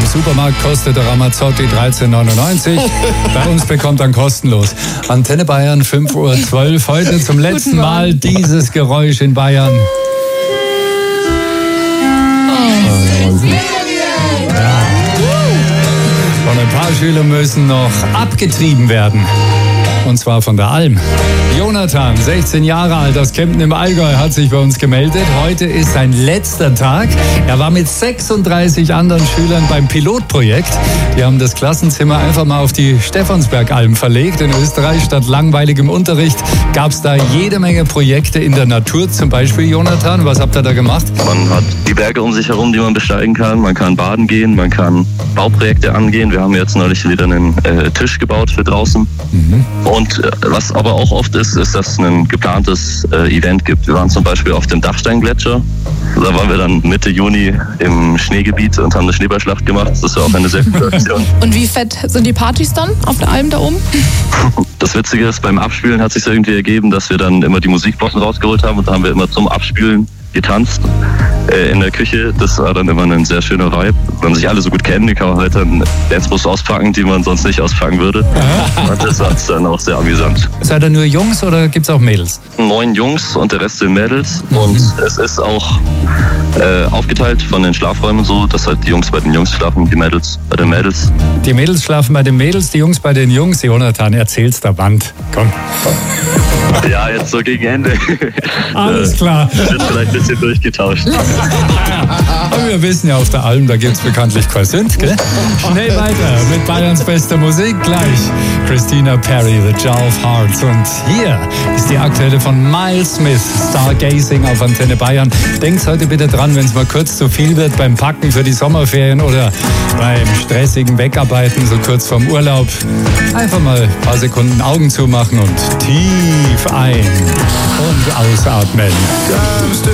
Supermarkt kostet der Ramazzotti 13,99. Bei uns bekommt er kostenlos. Antenne Bayern, 5:12 Uhr. Heute zum letzten Mal dieses Geräusch in Bayern. Und ein paar Schüler müssen noch abgetrieben werden. Und zwar von der Alm. Jonathan, 16 Jahre alt, aus Kempten im Allgäu, hat sich bei uns gemeldet. Heute ist sein letzter Tag. Er war mit 36 anderen Schülern beim Pilotprojekt. Die haben das Klassenzimmer einfach mal auf die Stephansbergalm verlegt. In Österreich, statt langweiligem Unterricht, gab es da jede Menge Projekte in der Natur. Zum Beispiel, Jonathan, was habt ihr da gemacht? Man hat die Berge um sich herum, die man besteigen kann. Man kann baden gehen, man kann Bauprojekte angehen. Wir haben jetzt neulich wieder einen Tisch gebaut für draußen. Und was aber auch oft ist, dass es ein geplantes Event gibt. Wir waren zum Beispiel auf dem Dachsteingletscher. Da waren wir dann Mitte Juni im Schneegebiet und haben eine Schneeballschlacht gemacht. Das war auch eine sehr gute Aktion. Und wie fett sind die Partys dann auf der Alm da oben? Das Witzige ist, beim Abspielen hat sich irgendwie ergeben, dass wir dann immer die Musikboxen rausgeholt haben und da haben wir immer zum Abspielen getanzt in der Küche. Das war dann immer ein sehr schöner Vibe. Wenn sich alle so gut kennen, kann man halt dann Dancebus auspacken, die man sonst nicht auspacken würde. Und das war dann auch sehr amüsant. Seid ihr nur Jungs oder gibt es auch Mädels? 9 Jungs und der Rest sind Mädels. Und es ist auch aufgeteilt von den Schlafräumen so, dass halt die Jungs bei den Jungs schlafen, die Mädels bei den Mädels. Die Mädels schlafen bei den Mädels, die Jungs bei den Jungs. Jonathan, erzähl's der Wand. Komm. Ja, jetzt so gegen Ende. Alles klar. Wird vielleicht ein bisschen durchgetauscht. Aber wir wissen ja, auf der Alm, da gibt's bekanntlich kein Sünd, gell? Schnell weiter mit Bayerns bester Musik. Gleich Christina Perri, The Jar of Hearts. Und hier ist die aktuelle von Miles Smith, Stargazing auf Antenne Bayern. Denkt heute bitte dran, wenn es mal kurz zu viel wird beim Packen für die Sommerferien oder beim stressigen Wegarbeiten, so kurz vorm Urlaub. Einfach mal ein paar Sekunden Augen zumachen und tief ein- und ausatmen.